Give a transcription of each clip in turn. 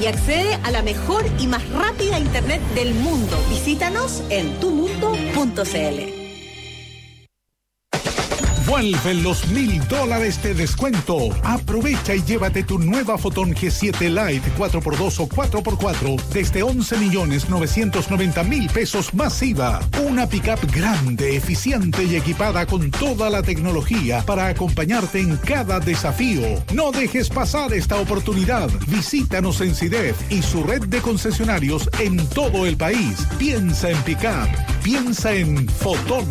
y accede a la mejor y más rápida internet del mundo. Visítanos en tumundo.cl. Vuelven los $1,000 de descuento. Aprovecha y llévate tu nueva Fotón G7 Lite 4x2 o 4x4 desde $11,990,000 más IVA. Una pickup grande, eficiente y equipada con toda la tecnología para acompañarte en cada desafío. No dejes pasar esta oportunidad. Visítanos en CIDEF y su red de concesionarios en todo el país. Piensa en pickup. Piensa en Fotón.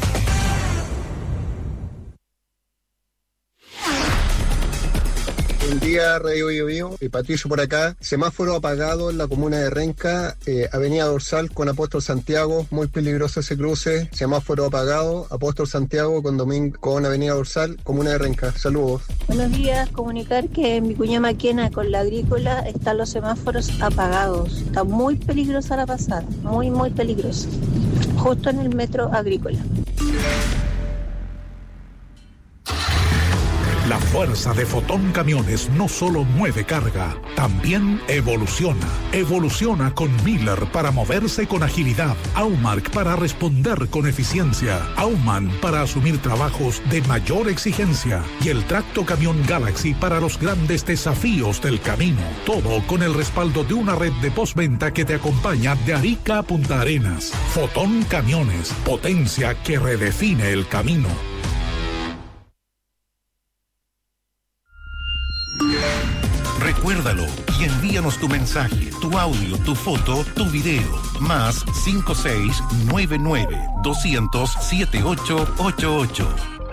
Buen día, Radio Bio Bio. Patricio por acá. Semáforo apagado en la comuna de Renca, Avenida Dorsal con Apóstol Santiago. Muy peligroso ese cruce. Semáforo apagado, Apóstol Santiago con Avenida Dorsal, comuna de Renca. Saludos. Buenos días. Comunicar que en Vicuña Maquena con la Agrícola están los semáforos apagados. Está muy peligrosa la pasada. Muy, muy peligrosa. Justo en el metro Agrícola. La fuerza de Fotón Camiones no solo mueve carga, también evoluciona. Evoluciona con Miller para moverse con agilidad, Aumark para responder con eficiencia, Aumann para asumir trabajos de mayor exigencia y el Tracto Camión Galaxy para los grandes desafíos del camino. Todo con el respaldo de una red de postventa que te acompaña de Arica a Punta Arenas. Fotón Camiones, potencia que redefine el camino. Recuérdalo y envíanos tu mensaje, tu audio, tu foto, tu video. Más 5699-200-7888.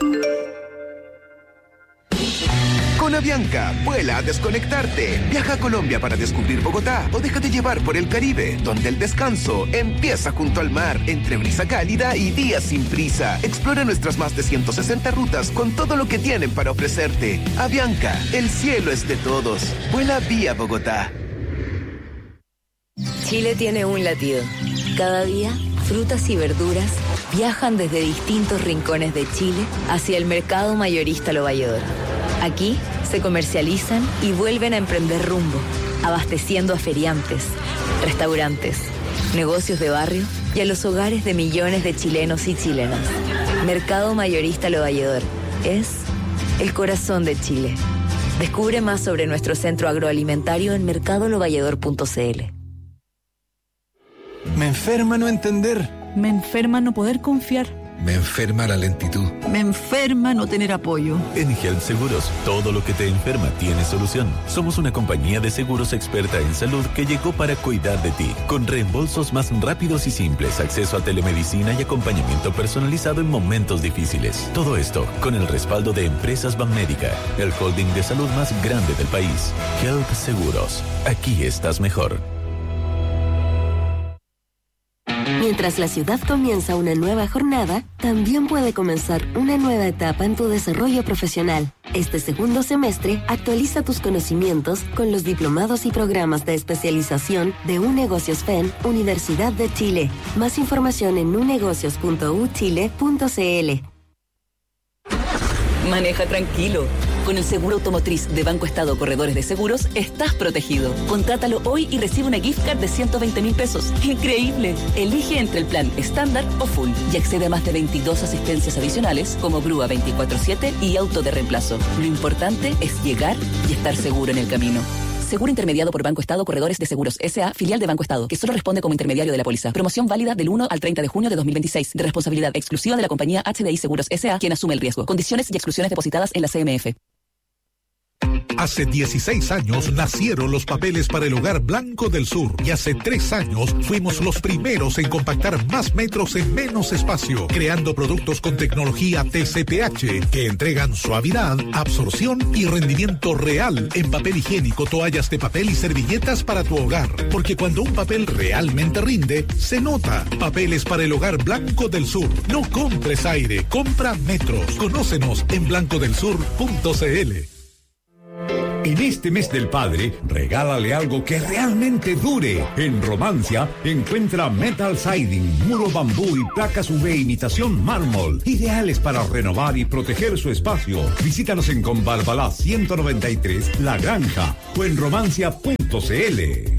Con Avianca, vuela a desconectarte. Viaja a Colombia para descubrir Bogotá o déjate llevar por el Caribe, donde el descanso empieza junto al mar, entre brisa cálida y días sin prisa. Explora nuestras más de 160 rutas con todo lo que tienen para ofrecerte. Avianca, el cielo es de todos. Vuela vía Bogotá. Chile tiene un latido. Cada día, frutas y verduras viajan desde distintos rincones de Chile hacia el mercado mayorista Lo Valledor. Aquí se comercializan y vuelven a emprender rumbo, abasteciendo a feriantes, restaurantes, negocios de barrio y a los hogares de millones de chilenos y chilenas. Mercado Mayorista Lo Valledor es el corazón de Chile. Descubre más sobre nuestro centro agroalimentario en mercadolovalledor.cl. Me enferma no entender. Me enferma no poder confiar. Me enferma la lentitud. Me enferma no tener apoyo. En Health Seguros, todo lo que te enferma tiene solución. Somos una compañía de seguros experta en salud que llegó para cuidar de ti, con reembolsos más rápidos y simples, acceso a telemedicina y acompañamiento personalizado en momentos difíciles. Todo esto con el respaldo de Empresas Banmédica, el holding de salud más grande del país. Health Seguros, aquí estás mejor. Mientras la ciudad comienza una nueva jornada, también puede comenzar una nueva etapa en tu desarrollo profesional. Este segundo semestre, actualiza tus conocimientos con los diplomados y programas de especialización de UNegocios FEN, Universidad de Chile. Más información en unegocios.uchile.cl. Maneja tranquilo. Con el seguro automotriz de Banco Estado Corredores de Seguros, estás protegido. Contrátalo hoy y recibe una gift card de 120.000 pesos. ¡Increíble! Elige entre el plan estándar o full y accede a más de 22 asistencias adicionales como grúa 24/7 y auto de reemplazo. Lo importante es llegar y estar seguro en el camino. Seguro intermediado por Banco Estado Corredores de Seguros S.A., filial de Banco Estado, que solo responde como intermediario de la póliza. Promoción válida del 1 al 30 de junio de 2026, de responsabilidad exclusiva de la compañía HDI Seguros S.A., quien asume el riesgo. Condiciones y exclusiones depositadas en la CMF. Hace 16 años nacieron los papeles para el Hogar Blanco del Sur y hace 3 años fuimos los primeros en compactar más metros en menos espacio, creando productos con tecnología TCPH que entregan suavidad, absorción y rendimiento real en papel higiénico, toallas de papel y servilletas para tu hogar. Porque cuando un papel realmente rinde, se nota. Papeles para el Hogar Blanco del Sur. No compres aire, compra metros. Conócenos en blancodelsur.cl. En este mes del padre, regálale algo que realmente dure. En Romancia, encuentra metal siding, muro bambú y placas UV imitación mármol, ideales para renovar y proteger su espacio. Visítanos en Conbarbalá 193, La Granja, o en romancia.cl.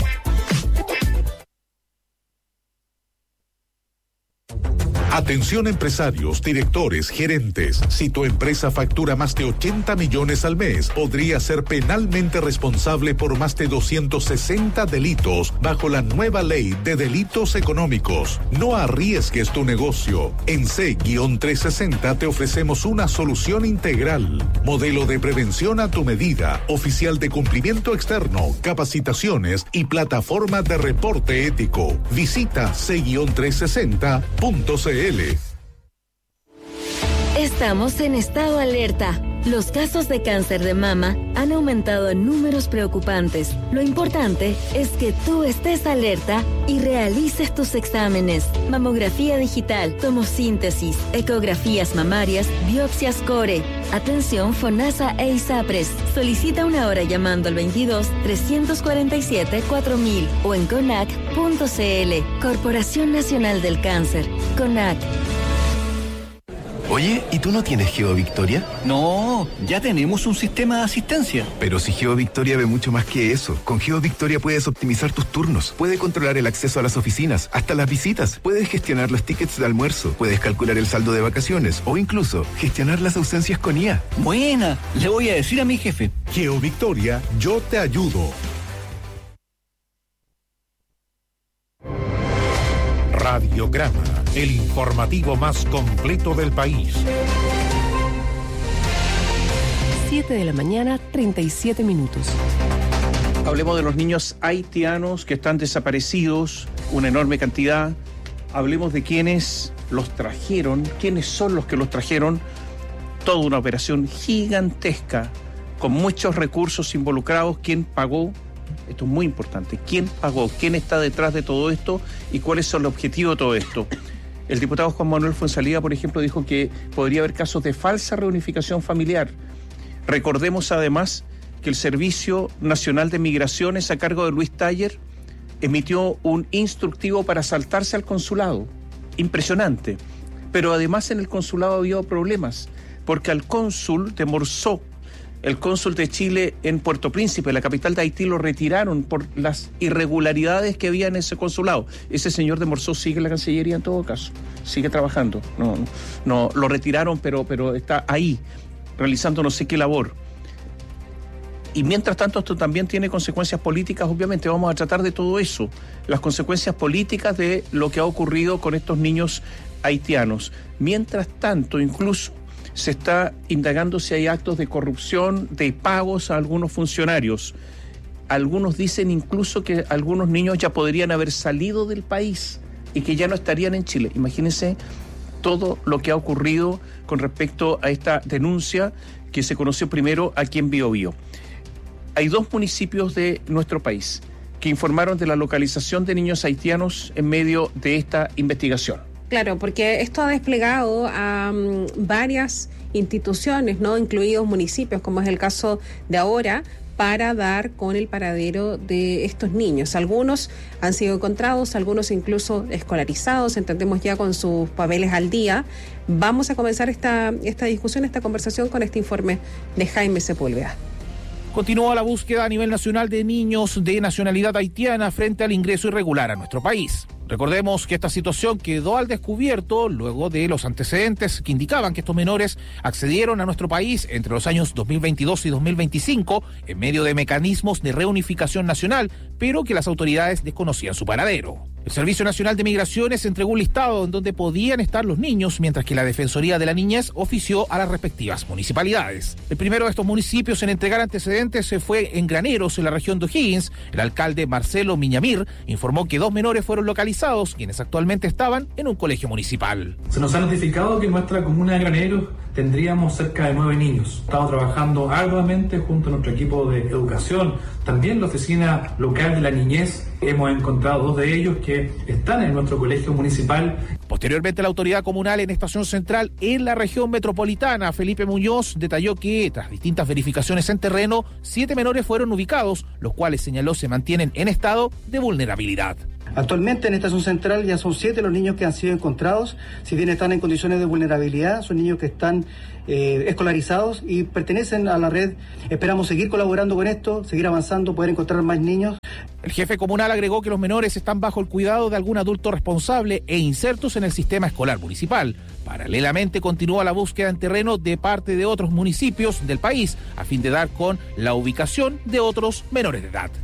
Atención empresarios, directores, gerentes. Si tu empresa factura más de 80 millones al mes, podría ser penalmente responsable por más de 260 delitos bajo la nueva ley de delitos económicos. No arriesgues tu negocio. En C-360 te ofrecemos una solución integral. Modelo de prevención a tu medida, oficial de cumplimiento externo, capacitaciones y plataforma de reporte ético. Visita C-360.cl. Estamos en estado alerta. Los casos de cáncer de mama han aumentado en números preocupantes. Lo importante es que tú estés alerta y realices tus exámenes. Mamografía digital, tomosíntesis, ecografías mamarias, biopsias core. Atención FONASA e ISAPRES. Solicita una hora llamando al 22-347-4000 o en CONAC.cl. Corporación Nacional del Cáncer. CONAC. Oye, ¿y tú no tienes GeoVictoria? No, ya tenemos un sistema de asistencia. Pero si GeoVictoria ve mucho más que eso. Con GeoVictoria puedes optimizar tus turnos, puedes controlar el acceso a las oficinas, hasta las visitas, puedes gestionar los tickets de almuerzo, puedes calcular el saldo de vacaciones o incluso gestionar las ausencias con IA. Buena, le voy a decir a mi jefe. GeoVictoria, yo te ayudo. Radiograma, el informativo más completo del país. 7 de la mañana, 37 minutos. Hablemos de los niños haitianos que están desaparecidos, una enorme cantidad. Hablemos de quiénes los trajeron, quiénes son los que los trajeron. Toda una operación gigantesca, con muchos recursos involucrados. ¿Quién pagó? Esto es muy importante. ¿Quién pagó? ¿Quién está detrás de todo esto? ¿Y cuáles son los objetivos de todo esto? El diputado Juan Manuel Fuenzalida, por ejemplo, dijo que podría haber casos de falsa reunificación familiar. Recordemos además que el Servicio Nacional de Migraciones, a cargo de Luis Taller, emitió un instructivo para saltarse al consulado. Impresionante. Pero además en el consulado ha habido problemas, porque al cónsul de Morsó, el cónsul de Chile en Puerto Príncipe, la capital de Haití, lo retiraron por las irregularidades que había en ese consulado. Ese señor de Morsó sigue en la Cancillería en todo caso, sigue trabajando. No lo retiraron, pero está ahí, realizando no sé qué labor. Y mientras tanto esto también tiene consecuencias políticas, obviamente vamos a tratar de todo eso, las consecuencias políticas de lo que ha ocurrido con estos niños haitianos. Mientras tanto, incluso se está indagando si hay actos de corrupción, de pagos a algunos funcionarios. Algunos dicen incluso que algunos niños ya podrían haber salido del país y que ya no estarían en Chile. Imagínense todo lo que ha ocurrido con respecto a esta denuncia que se conoció primero aquí en Biobío. Hay 2 municipios de nuestro país que informaron de la localización de niños haitianos en medio de esta investigación. Claro, porque esto ha desplegado a varias instituciones, ¿no?, incluidos municipios, como es el caso de ahora, para dar con el paradero de estos niños. Algunos han sido encontrados, algunos incluso escolarizados, entendemos ya con sus papeles al día. Vamos a comenzar esta discusión, esta conversación con este informe de Jaime Sepúlveda. Continúa la búsqueda a nivel nacional de niños de nacionalidad haitiana frente al ingreso irregular a nuestro país. Recordemos que esta situación quedó al descubierto luego de los antecedentes que indicaban que estos menores accedieron a nuestro país entre los años 2022 y 2025 en medio de mecanismos de reunificación nacional, pero que las autoridades desconocían su paradero. El Servicio Nacional de Migraciones entregó un listado en donde podían estar los niños, mientras que la Defensoría de la Niñez ofició a las respectivas municipalidades. El primero de estos municipios en entregar antecedentes se fue en Graneros, en la región de O'Higgins. El alcalde Marcelo Miñamir informó que 2 menores fueron localizados, quienes actualmente estaban en un colegio municipal. Se nos ha notificado que en nuestra comuna de Graneros tendríamos cerca de 9 niños. Estamos trabajando arduamente junto a nuestro equipo de educación, también la oficina local de la niñez. Hemos encontrado 2 de ellos que están en nuestro colegio municipal. Posteriormente, la autoridad comunal en Estación Central, en la región metropolitana, Felipe Muñoz, detalló que tras distintas verificaciones en terreno, 7 menores fueron ubicados, los cuales señaló se mantienen en estado de vulnerabilidad. Actualmente en Estación Central ya son 7 los niños que han sido encontrados. Si bien están en condiciones de vulnerabilidad, son niños que están escolarizados y pertenecen a la red. Esperamos seguir colaborando con esto, seguir avanzando, poder encontrar más niños. El jefe comunal agregó que los menores están bajo el cuidado de algún adulto responsable e insertos en el sistema escolar municipal. Paralelamente continúa la búsqueda en terreno de parte de otros municipios del país a fin de dar con la ubicación de otros menores de edad.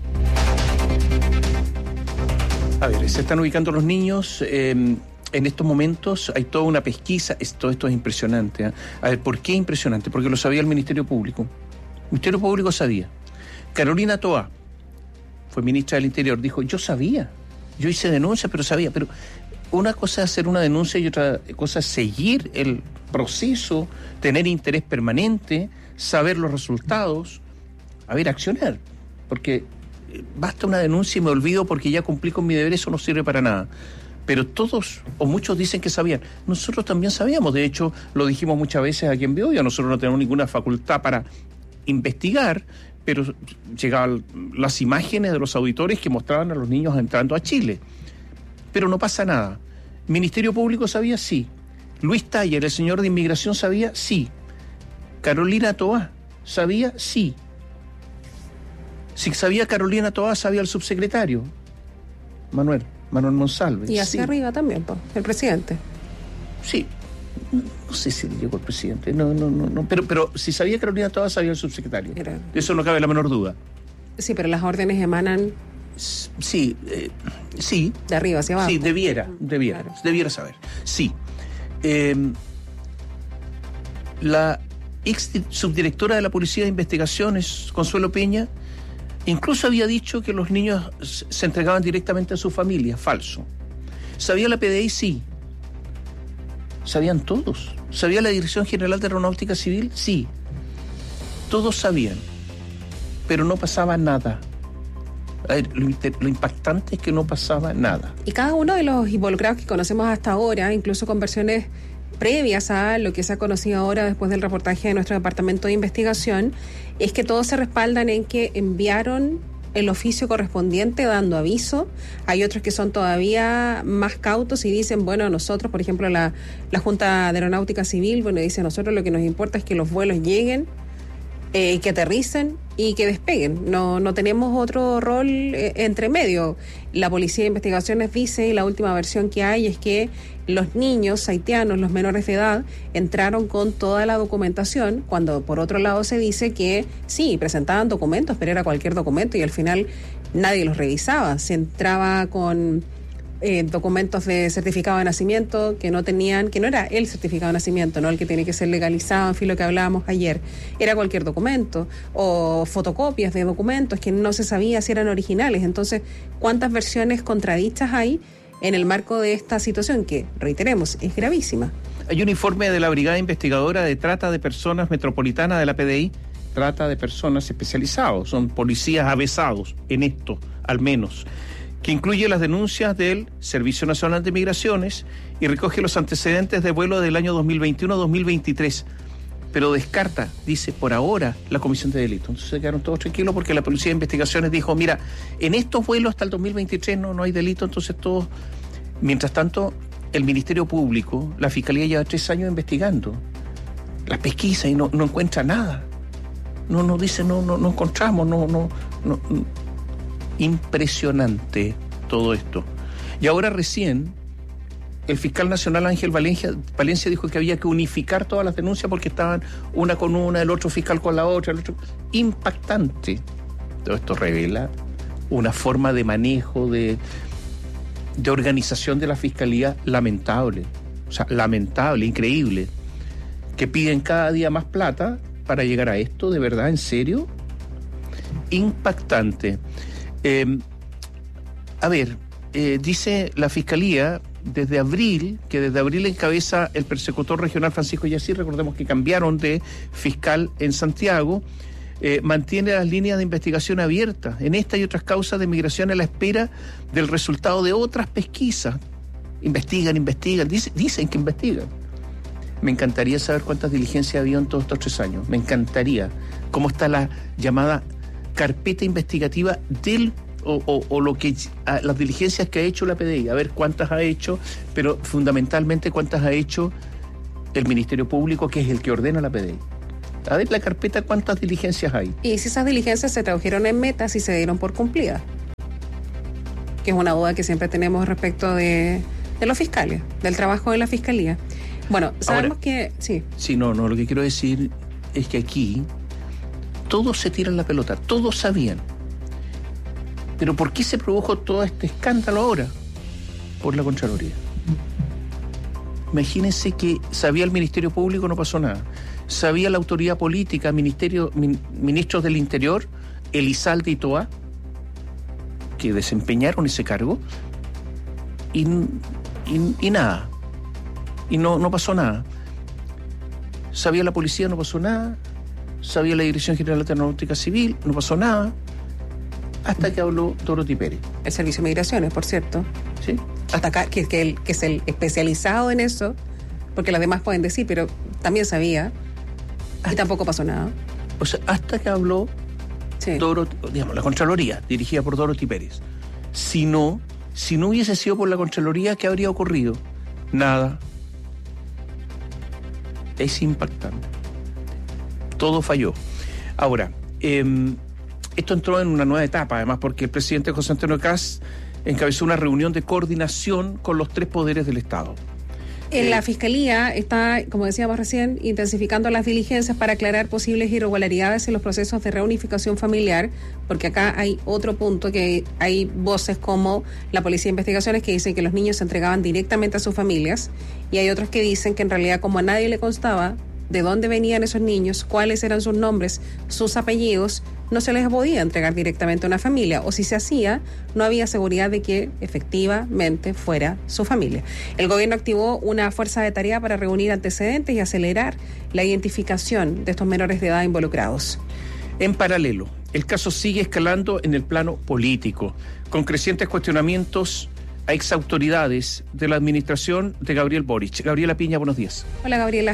A ver, se están ubicando los niños. En estos momentos hay toda una pesquisa. Todo esto es impresionante. ¿Eh? A ver, ¿por qué impresionante? Porque lo sabía el Ministerio Público. El Ministerio Público sabía. Carolina Toá fue ministra del Interior. Dijo, yo sabía. Yo hice denuncia, pero sabía. Pero una cosa es hacer una denuncia y otra cosa es seguir el proceso, tener interés permanente, saber los resultados. A ver, accionar. Porque basta una denuncia y me olvido porque ya cumplí con mi deber, eso no sirve para nada. Pero todos o muchos dicen que sabían. Nosotros también sabíamos, de hecho, lo dijimos muchas veces aquí en Beoya, nosotros no tenemos ninguna facultad para investigar, pero llegaban las imágenes de los auditores que mostraban a los niños entrando a Chile. Pero no pasa nada. ¿Ministerio Público sabía? Sí. Luis Taller, el señor de Inmigración, sabía? Sí. Carolina Toá, ¿sabía? Sí. Si sabía Carolina Toá, sabía el subsecretario Manuel Monsalve. Y hacia arriba también, el presidente. Sí, no sé si llegó el presidente, no. Pero si sabía Carolina Toá, sabía el subsecretario. Eso no cabe la menor duda. Sí, pero las órdenes emanan. Sí. De arriba hacia abajo. Sí, debiera saber. Sí. La ex subdirectora de la Policía de Investigaciones, Consuelo Peña, incluso había dicho que los niños se entregaban directamente a su familia. Falso. ¿Sabía la PDI? Sí. ¿Sabían todos? ¿Sabía la Dirección General de Aeronáutica Civil? Sí. Todos sabían. Pero no pasaba nada. A ver, lo impactante es que no pasaba nada. Y cada uno de los involucrados que conocemos hasta ahora, incluso con versiones previas a lo que se ha conocido ahora después del reportaje de nuestro departamento de investigación, es que todos se respaldan en que enviaron el oficio correspondiente dando aviso. Hay otros que son todavía más cautos y dicen, bueno, nosotros, por ejemplo, la Junta de Aeronáutica Civil, dice, nosotros lo que nos importa es que los vuelos lleguen, que aterricen y que despeguen. No tenemos otro rol entre medio. La Policía de Investigaciones dice, y la última versión que hay es que los niños haitianos, los menores de edad, entraron con toda la documentación, cuando por otro lado se dice que sí, presentaban documentos, pero era cualquier documento y al final nadie los revisaba. Se entraba con documentos de certificado de nacimiento que no era el certificado de nacimiento, no el que tiene que ser legalizado, en fin, lo que hablábamos ayer, era cualquier documento, o fotocopias de documentos que no se sabía si eran originales. Entonces, ¿cuántas versiones contradichas hay en el marco de esta situación que, reiteremos, es gravísima? Hay un informe de la Brigada Investigadora de Trata de Personas Metropolitana de la PDI, trata de personas especializados, son policías avesados en esto, al menos, que incluye las denuncias del Servicio Nacional de Migraciones y recoge los antecedentes de vuelo del año 2021-2023, pero descarta, dice, por ahora, la comisión de delito. Entonces se quedaron todos tranquilos porque la Policía de Investigaciones dijo, mira, en estos vuelos hasta el 2023 no hay delito, entonces todos... Mientras tanto, el Ministerio Público, la Fiscalía lleva 3 años investigando las pesquisas y no encuentra nada. No encontramos, no. Impresionante todo esto. Y ahora recién el fiscal nacional Ángel Valencia dijo que había que unificar todas las denuncias porque estaban una con una, el otro fiscal con la otra, el otro. Impactante. Todo esto revela una forma de manejo, de organización de la fiscalía lamentable. O sea, lamentable, increíble. Que piden cada día más plata para llegar a esto, ¿de verdad? ¿En serio? Impactante. Dice la Fiscalía desde abril encabeza el persecutor regional Francisco Yací, recordemos que cambiaron de fiscal en Santiago, mantiene las líneas de investigación abiertas en esta y otras causas de migración a la espera del resultado de otras pesquisas. Investigan, dicen que investigan. Me encantaría saber cuántas diligencias ha habido en todos estos 3 años. Me encantaría. Cómo está la llamada carpeta investigativa o lo que las diligencias que ha hecho la PDI. A ver cuántas ha hecho, pero fundamentalmente cuántas ha hecho el Ministerio Público, que es el que ordena la PDI. A ver la carpeta, cuántas diligencias hay. Y si esas diligencias se tradujeron en metas y se dieron por cumplidas. Que es una duda que siempre tenemos respecto de los fiscales, del trabajo de la fiscalía. Bueno, sabemos que... Sí. Sí, no, lo que quiero decir es que aquí todos se tiran la pelota, todos sabían. Pero ¿por qué se produjo todo este escándalo ahora? Por la Contraloría. Imagínense que sabía el Ministerio Público, no pasó nada. Sabía la autoridad política, ministros del Interior, Elizalde y Toá, que desempeñaron ese cargo, y nada. Y no pasó nada. Sabía la policía, no pasó nada. Sabía la Dirección General de Aeronáutica Civil, no pasó nada. Hasta que habló Dorothy Pérez. El Servicio de Migraciones, por cierto. Sí. Hasta acá, que es el especializado en eso, porque los demás pueden decir, pero también sabía. Y tampoco pasó nada. O sea, hasta que habló la Contraloría, dirigida por Dorothy Pérez. Si no hubiese sido por la Contraloría, ¿qué habría ocurrido? Nada. Es impactante. Todo falló. Ahora, esto entró en una nueva etapa, además, porque el presidente José Antonio Kast encabezó una reunión de coordinación con los 3 poderes del Estado. La Fiscalía está, como decíamos recién, intensificando las diligencias para aclarar posibles irregularidades en los procesos de reunificación familiar, porque acá hay otro punto, que hay voces como la Policía de Investigaciones que dicen que los niños se entregaban directamente a sus familias, y hay otros que dicen que en realidad, como a nadie le constaba de dónde venían esos niños, cuáles eran sus nombres, sus apellidos, no se les podía entregar directamente a una familia, o si se hacía, no había seguridad de que efectivamente fuera su familia. El gobierno activó una fuerza de tarea para reunir antecedentes y acelerar la identificación de estos menores de edad involucrados. En paralelo, el caso sigue escalando en el plano político, con crecientes cuestionamientos a exautoridades de la administración de Gabriel Boric. Gabriela Piña, buenos días. Hola, Gabriela.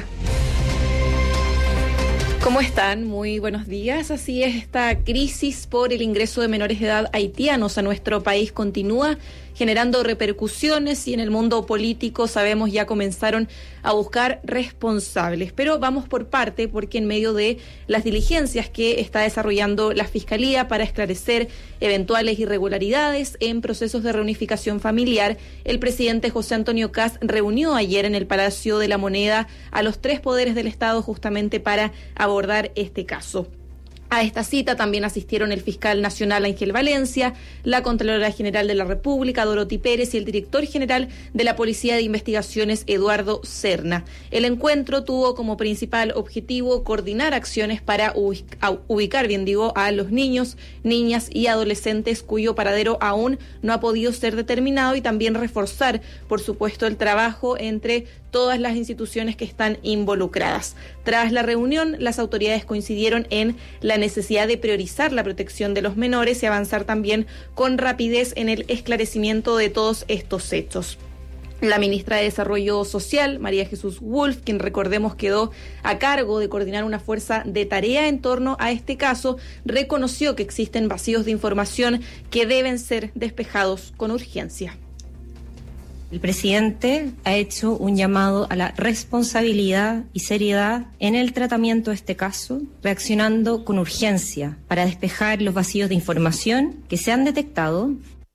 ¿Cómo están? Muy buenos días. Así es, esta crisis por el ingreso de menores de edad haitianos a nuestro país continúa generando repercusiones, y en el mundo político sabemos ya comenzaron a buscar responsables. Pero vamos por parte, porque en medio de las diligencias que está desarrollando la Fiscalía para esclarecer eventuales irregularidades en procesos de reunificación familiar, el presidente José Antonio Kast reunió ayer en el Palacio de la Moneda a los 3 poderes del Estado justamente para abordar este caso. A esta cita también asistieron el fiscal nacional Ángel Valencia, la Contralora General de la República, Dorothy Pérez, y el director general de la Policía de Investigaciones, Eduardo Serna. El encuentro tuvo como principal objetivo coordinar acciones para ubicar a los niños, niñas y adolescentes cuyo paradero aún no ha podido ser determinado, y también reforzar, por supuesto, el trabajo entre todas las instituciones que están involucradas. Tras la reunión, las autoridades coincidieron en la necesidad de priorizar la protección de los menores y avanzar también con rapidez en el esclarecimiento de todos estos hechos. La ministra de Desarrollo Social, María Jesús Wolf, quien recordemos quedó a cargo de coordinar una fuerza de tarea en torno a este caso, reconoció que existen vacíos de información que deben ser despejados con urgencia. El presidente ha hecho un llamado a la responsabilidad y seriedad en el tratamiento de este caso, reaccionando con urgencia para despejar los vacíos de información que se han detectado.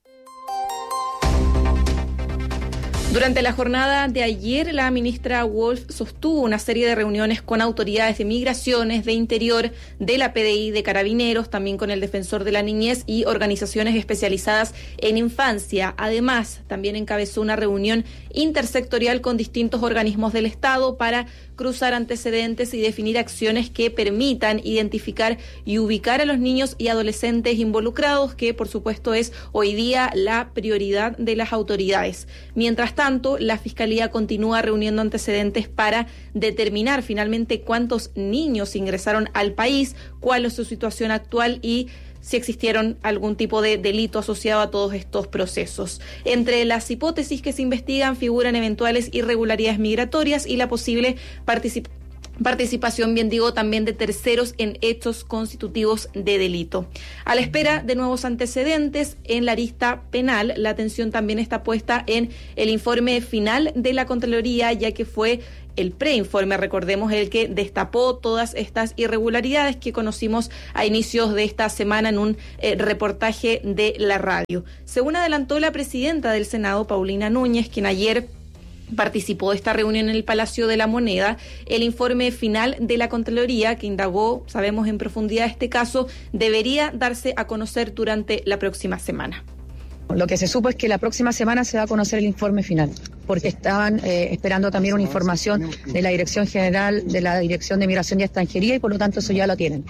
Durante la jornada de ayer, la ministra Wolf sostuvo una serie de reuniones con autoridades de migraciones, de interior, de la PDI, de carabineros, también con el defensor de la niñez y organizaciones especializadas en infancia. Además, también encabezó una reunión intersectorial con distintos organismos del Estado para cruzar antecedentes y definir acciones que permitan identificar y ubicar a los niños y adolescentes involucrados, que por supuesto es hoy día la prioridad de las autoridades. Mientras tanto, la Fiscalía continúa reuniendo antecedentes para determinar finalmente cuántos niños ingresaron al país, cuál es su situación actual y si existieron algún tipo de delito asociado a todos estos procesos. Entre las hipótesis que se investigan figuran eventuales irregularidades migratorias y la posible participación, bien digo, también de terceros en hechos constitutivos de delito. A la espera de nuevos antecedentes en la arista penal, la atención también está puesta en el informe final de la Contraloría, ya que fue el preinforme, recordemos, el que destapó todas estas irregularidades que conocimos a inicios de esta semana en un reportaje de la radio. Según adelantó la presidenta del Senado, Paulina Núñez, quien ayer participó de esta reunión en el Palacio de la Moneda, el informe final de la Contraloría, que indagó, sabemos en profundidad este caso, debería darse a conocer durante la próxima semana. Lo que se supo es que la próxima semana se va a conocer el informe final, porque estaban esperando también una información de la Dirección General de la Dirección de Migración y Extranjería y por lo tanto eso ya lo tienen.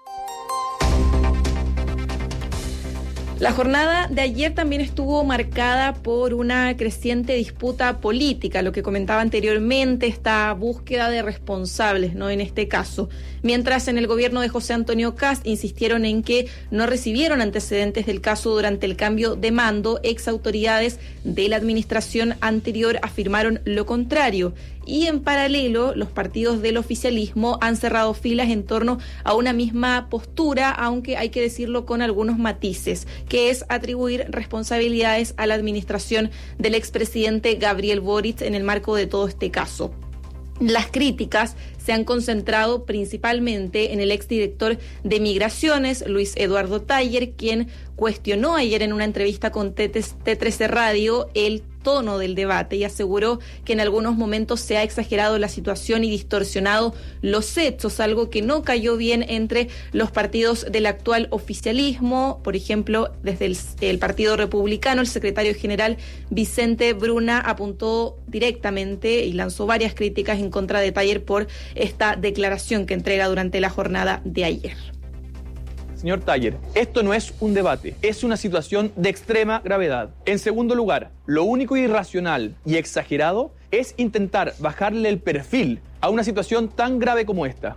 La jornada de ayer también estuvo marcada por una creciente disputa política, lo que comentaba anteriormente, esta búsqueda de responsables, ¿no? En este caso, mientras en el gobierno de José Antonio Kast insistieron en que no recibieron antecedentes del caso durante el cambio de mando, ex autoridades de la administración anterior afirmaron lo contrario. Y en paralelo, los partidos del oficialismo han cerrado filas en torno a una misma postura, aunque hay que decirlo con algunos matices, que es atribuir responsabilidades a la administración del expresidente Gabriel Boric en el marco de todo este caso. Las críticas se han concentrado principalmente en el exdirector de Migraciones, Luis Eduardo Taller, quien cuestionó ayer en una entrevista con T13 Radio el tono del debate y aseguró que en algunos momentos se ha exagerado la situación y distorsionado los hechos, algo que no cayó bien entre los partidos del actual oficialismo. Por ejemplo, desde el Partido Republicano, el secretario general Vicente Bruna apuntó directamente y lanzó varias críticas en contra de Taller por esta declaración que entrega durante la jornada de ayer. Señor Taller, esto no es un debate, es una situación de extrema gravedad. En segundo lugar, lo único irracional y exagerado es intentar bajarle el perfil a una situación tan grave como esta.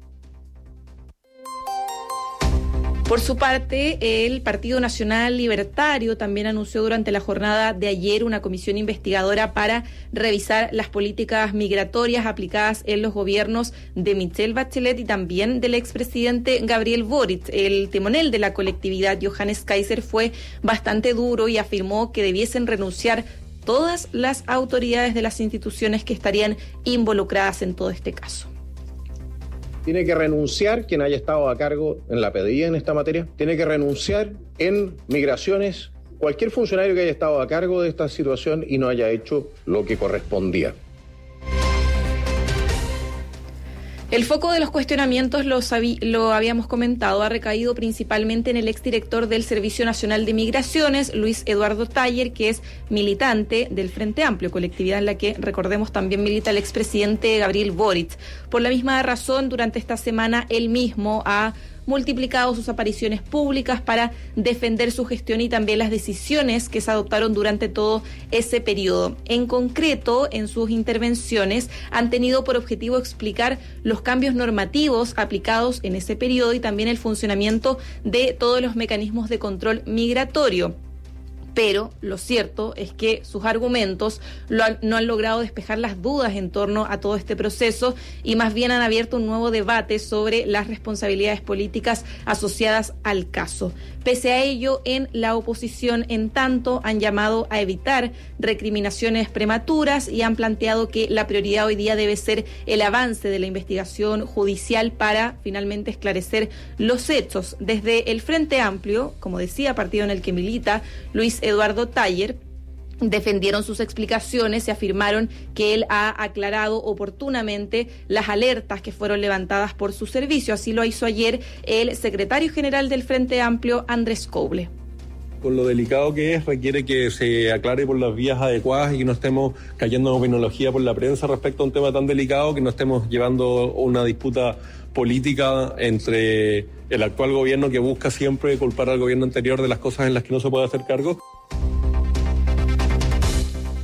Por su parte, el Partido Nacional Libertario también anunció durante la jornada de ayer una comisión investigadora para revisar las políticas migratorias aplicadas en los gobiernos de Michelle Bachelet y también del expresidente Gabriel Boric. El timonel de la colectividad, Johannes Kaiser, fue bastante duro y afirmó que debiesen renunciar todas las autoridades de las instituciones que estarían involucradas en todo este caso. Tiene que renunciar quien haya estado a cargo en la PDI en esta materia. Tiene que renunciar en Migraciones cualquier funcionario que haya estado a cargo de esta situación y no haya hecho lo que correspondía. El foco de los cuestionamientos, lo habíamos comentado, ha recaído principalmente en el exdirector del Servicio Nacional de Migraciones, Luis Eduardo Taller, que es militante del Frente Amplio, colectividad en la que, recordemos, también milita el expresidente Gabriel Boric. Por la misma razón, durante esta semana, él mismo ha multiplicado sus apariciones públicas para defender su gestión y también las decisiones que se adoptaron durante todo ese periodo. En concreto, en sus intervenciones han tenido por objetivo explicar los cambios normativos aplicados en ese periodo y también el funcionamiento de todos los mecanismos de control migratorio. Pero lo cierto es que sus argumentos no han logrado despejar las dudas en torno a todo este proceso y más bien han abierto un nuevo debate sobre las responsabilidades políticas asociadas al caso. Pese a ello, en la oposición, en tanto, han llamado a evitar recriminaciones prematuras y han planteado que la prioridad hoy día debe ser el avance de la investigación judicial para finalmente esclarecer los hechos. Desde el Frente Amplio, como decía, partido en el que milita Luis Eduardo Taller, defendieron sus explicaciones y afirmaron que él ha aclarado oportunamente las alertas que fueron levantadas por su servicio. Así lo hizo ayer el secretario general del Frente Amplio, Andrés Coble. Con lo delicado que es, requiere que se aclare por las vías adecuadas y que no estemos cayendo en opiniología por la prensa respecto a un tema tan delicado, que no estemos llevando una disputa política entre el actual gobierno, que busca siempre culpar al gobierno anterior de las cosas en las que no se puede hacer cargo.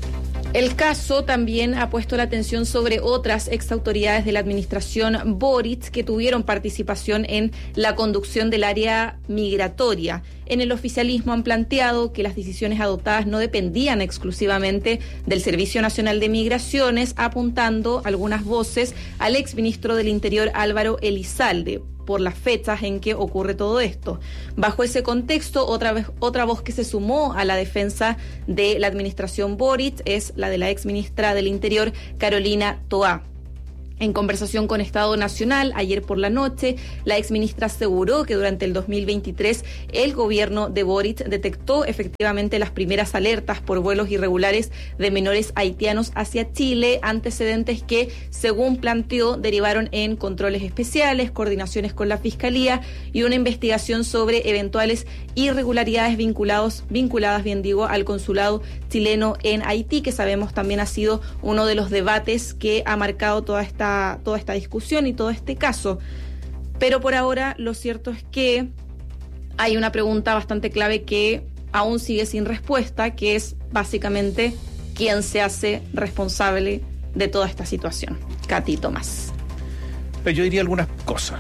El caso también ha puesto la atención sobre otras exautoridades de la administración Boric que tuvieron participación en la conducción del área migratoria. En el oficialismo han planteado que las decisiones adoptadas no dependían exclusivamente del Servicio Nacional de Migraciones, apuntando algunas voces al exministro del Interior Álvaro Elizalde, por las fechas en que ocurre todo esto. Bajo ese contexto, otra voz que se sumó a la defensa de la administración Boric es la de la exministra del Interior, Carolina Toá. En conversación con Estado Nacional, ayer por la noche, la exministra aseguró que durante el 2023 el gobierno de Boric detectó efectivamente las primeras alertas por vuelos irregulares de menores haitianos hacia Chile, antecedentes que, según planteó, derivaron en controles especiales, coordinaciones con la Fiscalía y una investigación sobre eventuales irregularidades vinculadas al consulado chileno en Haití, que sabemos también ha sido uno de los debates que ha marcado toda esta discusión y todo este caso. Pero por ahora lo cierto es que hay una pregunta bastante clave que aún sigue sin respuesta, que es básicamente quién se hace responsable de toda esta situación. Katy Tomás. Pero yo diría algunas cosas.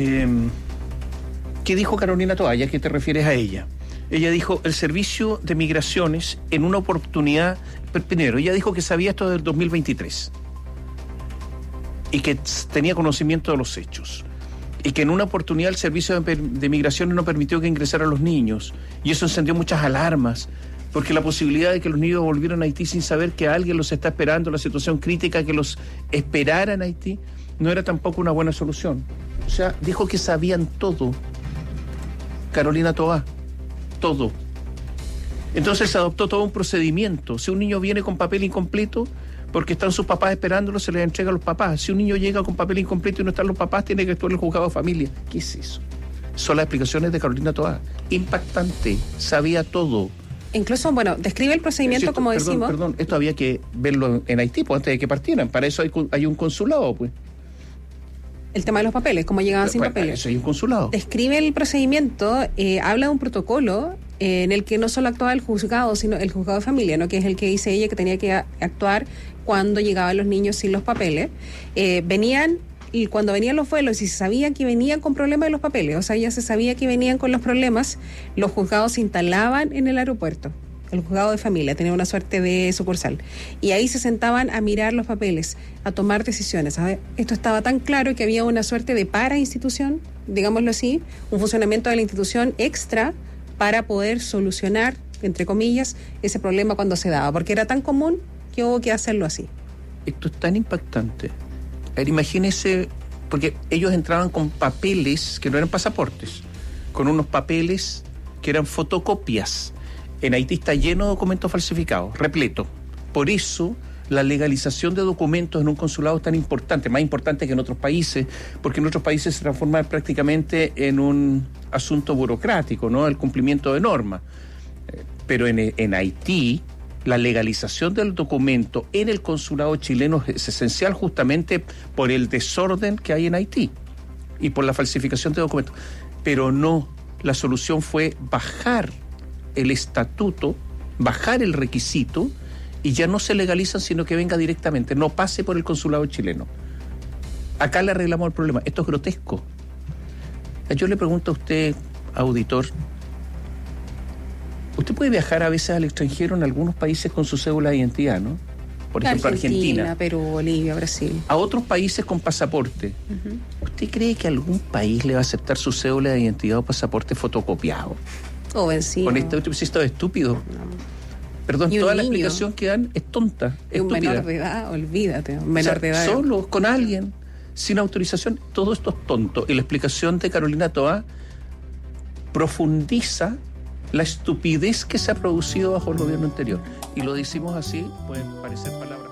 ¿Qué dijo Carolina Toá? ¿A qué te refieres a ella? Ella dijo, el Servicio de Migraciones, en una oportunidad, primero, ella dijo que sabía esto del 2023 y que tenía conocimiento de los hechos, y que en una oportunidad el Servicio de Migraciones no permitió que ingresaran los niños, y eso encendió muchas alarmas, porque la posibilidad de que los niños volvieran a Haití sin saber que alguien los está esperando, la situación crítica que los esperara en Haití, no era tampoco una buena solución. O sea, dijo que sabían todo. Carolina Toá, todo. Entonces se adoptó todo un procedimiento. Si un niño viene con papel incompleto, porque están sus papás esperándolo, se les entrega a los papás. Si un niño llega con papel incompleto y no están los papás, tiene que actuar el juzgado de familia. ¿Qué es eso? Son las explicaciones de Carolina Toá. Impactante, sabía todo. Incluso, bueno, describe el procedimiento como decimos. Perdón, esto había que verlo en Haití, pues, antes de que partieran. Para eso hay un consulado, pues. El tema de los papeles, cómo llegaban sin papeles. Para eso hay un consulado. Describe el procedimiento, habla de un protocolo en el que no solo actuaba el juzgado, sino el juzgado de familia, ¿no? Que es el que dice ella que tenía que actuar cuando llegaban los niños sin los papeles. Y cuando venían los vuelos y se sabía que venían con problemas de los papeles, o sea, ya se sabía que venían con los problemas, los juzgados se instalaban en el aeropuerto. El juzgado de familia tenía una suerte de sucursal. Y ahí se sentaban a mirar los papeles, a tomar decisiones. A ver, esto estaba tan claro que había una suerte de para-institución, digámoslo así, un funcionamiento de la institución extra para poder solucionar, entre comillas, ese problema cuando se daba, porque era tan común que hubo que hacerlo así. Esto es tan impactante. A ver, imagínese, porque ellos entraban con papeles que no eran pasaportes, con unos papeles que eran fotocopias. En Haití está lleno de documentos falsificados, repleto. Por eso la legalización de documentos en un consulado es tan importante, más importante que en otros países, porque en otros países se transforma prácticamente en un asunto burocrático, ¿no? El cumplimiento de normas. Pero en Haití, la legalización del documento en el consulado chileno es esencial justamente por el desorden que hay en Haití y por la falsificación de documentos. Pero no, la solución fue bajar el estatuto, bajar el requisito, y ya no se legalizan, sino que venga directamente, no pase por el consulado chileno. Acá le arreglamos el problema. Esto es grotesco. Yo le pregunto a usted, auditor, usted puede viajar a veces al extranjero en algunos países con su cédula de identidad, ¿no? Por ejemplo, Argentina, Perú, Bolivia, Brasil. A otros países con pasaporte. ¿Usted cree que algún país le va a aceptar su cédula de identidad o pasaporte fotocopiado? O vencido. Con esto es estúpido. No. Perdón, toda la explicación que dan es tonta, es estúpida. Un menor de edad, olvídate. Un menor de edad. Solo, con alguien, sin autorización, todo esto es tonto. Y la explicación de Carolina Toá profundiza la estupidez que se ha producido bajo el gobierno anterior. Y lo decimos así, pueden parecer palabras.